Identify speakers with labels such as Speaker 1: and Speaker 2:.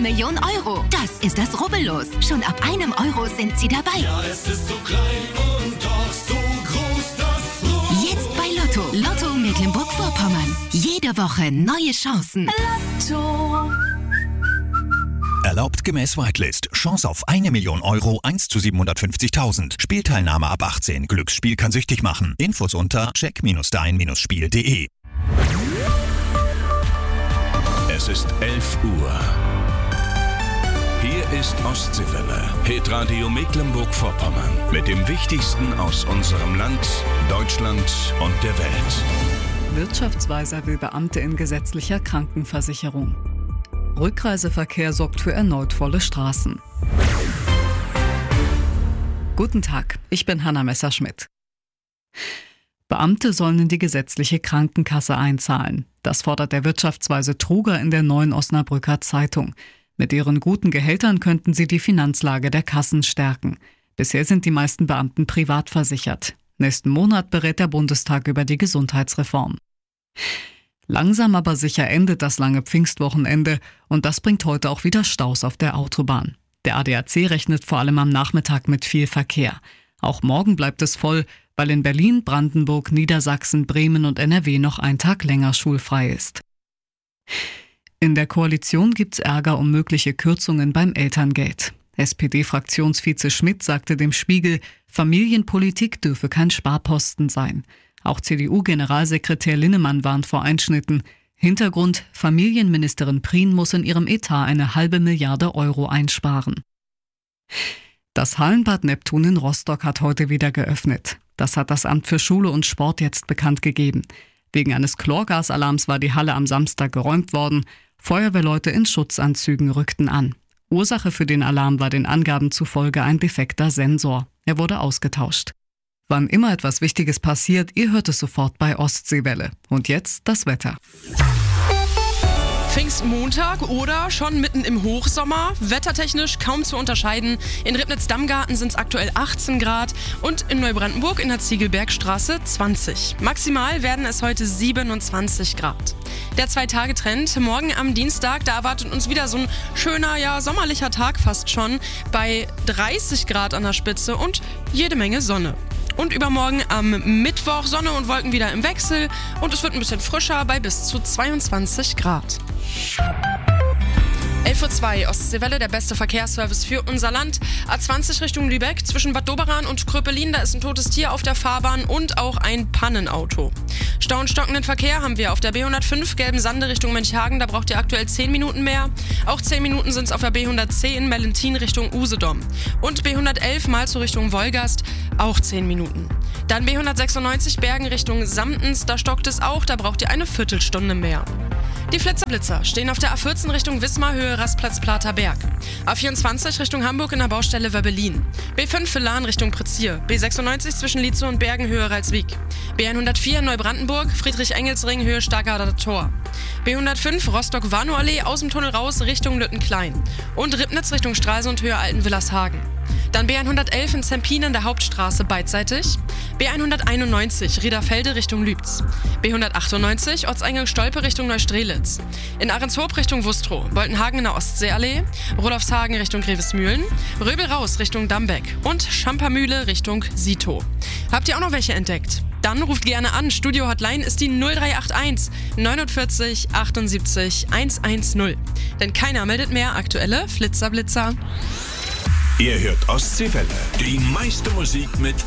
Speaker 1: Million Euro. Das ist das Rubbellos. Schon ab 1 Euro sind Sie dabei.
Speaker 2: Ja, es ist so klein und doch so groß, das Rubbellos.
Speaker 1: Jetzt bei Lotto. Lotto Mecklenburg-Vorpommern. Jede Woche neue Chancen.
Speaker 3: Lotto.
Speaker 4: Erlaubt gemäß Whitelist. Chance auf 1 Million Euro, 1 zu 750.000. Spielteilnahme ab 18. Glücksspiel kann süchtig machen. Infos unter check-dein-spiel.de.
Speaker 5: Es ist 11 Uhr. Hier ist Ostseewelle, Hitradio Mecklenburg-Vorpommern. Mit dem Wichtigsten aus unserem Land, Deutschland und der Welt.
Speaker 6: Wirtschaftsweiser will Beamte in gesetzlicher Krankenversicherung. Rückreiseverkehr sorgt für erneut volle Straßen. Guten Tag, ich bin Hanna Messerschmidt. Beamte sollen in die gesetzliche Krankenkasse einzahlen. Das fordert der Wirtschaftsweise Truger in der Neuen Osnabrücker Zeitung. Mit ihren guten Gehältern könnten sie die Finanzlage der Kassen stärken. Bisher sind die meisten Beamten privat versichert. Nächsten Monat berät der Bundestag über die Gesundheitsreform. Langsam aber sicher endet das lange Pfingstwochenende und das bringt heute auch wieder Staus auf der Autobahn. Der ADAC rechnet vor allem am Nachmittag mit viel Verkehr. Auch morgen bleibt es voll, weil in Berlin, Brandenburg, Niedersachsen, Bremen und NRW noch ein Tag länger schulfrei ist. In der Koalition gibt's Ärger um mögliche Kürzungen beim Elterngeld. SPD-Fraktionsvize Schmidt sagte dem Spiegel, Familienpolitik dürfe kein Sparposten sein. Auch CDU-Generalsekretär Linnemann warnt vor Einschnitten. Hintergrund: Familienministerin Prien muss in ihrem Etat eine halbe Milliarde Euro einsparen. Das Hallenbad Neptun in Rostock hat heute wieder geöffnet. Das hat das Amt für Schule und Sport jetzt bekannt gegeben. Wegen eines Chlorgasalarms war die Halle am Samstag geräumt worden. Feuerwehrleute in Schutzanzügen rückten an. Ursache für den Alarm war den Angaben zufolge ein defekter Sensor. Er wurde ausgetauscht. Wann immer etwas Wichtiges passiert, ihr hört es sofort bei Ostseewelle. Und jetzt das Wetter.
Speaker 7: Pfingstmontag oder schon mitten im Hochsommer. Wettertechnisch kaum zu unterscheiden. In Ribnitz-Dammgarten sind es aktuell 18 Grad und in Neubrandenburg in der Ziegelbergstraße 20. Maximal werden es heute 27 Grad. Der 2-Tage-Trend. Morgen am Dienstag, da erwartet uns wieder so ein schöner, sommerlicher Tag fast schon. Bei 30 Grad an der Spitze und jede Menge Sonne. Und übermorgen am Mittwoch Sonne und Wolken wieder im Wechsel und es wird ein bisschen frischer bei bis zu 22 Grad. 11:02 Uhr, Ostseewelle, der beste Verkehrsservice für unser Land. A20 Richtung Lübeck, zwischen Bad Doberan und Kröpelin, da ist ein totes Tier auf der Fahrbahn und auch ein Pannenauto. Stau und stockenden Verkehr haben wir auf der B105 Gelbensande Richtung Mönchhagen, da braucht ihr aktuell 10 Minuten mehr. Auch 10 Minuten sind es auf der B110 Mellentin Richtung Usedom. Und B111 Malzow Richtung Wolgast, auch 10 Minuten. Dann B196 Bergen Richtung Samtens, da stockt es auch, da braucht ihr eine Viertelstunde mehr. Die Flitzer stehen auf der A14 Richtung Wismar, Höhe Rastplatz Platerberg. A24 Richtung Hamburg in der Baustelle Wöbbelin. B5 für Lahn Richtung Prezier. B96 zwischen Lietzow und Bergen, Höhe Ralswiek. B104 Neubrandenburg, Friedrich-Engels-Ring, Höhe Stargarder Tor. B105 Rostock-Warnow-Allee, aus dem Tunnel raus Richtung Lüttenklein. Und Ribnitz Richtung Stralsund, Höhe Altenwillershagen. Dann B111 in Zempin an der Hauptstraße beidseitig. B191 Riederfelde Richtung Lübz. B198 Ortseingang Stolpe Richtung Neustrelitz. In Ahrenshoop Richtung Wustrow. Boltenhagen in der Ostseeallee. Rudolfshagen Richtung Grevesmühlen. Röbel raus Richtung Dambeck. Und Schampermühle Richtung Sito. Habt ihr auch noch welche entdeckt? Dann ruft gerne an. Studio Hotline ist die 0381 49 78 110. Denn keiner meldet mehr aktuelle Flitzer-Blitzer.
Speaker 5: Ihr hört Ostseewelle, die meiste Musik mit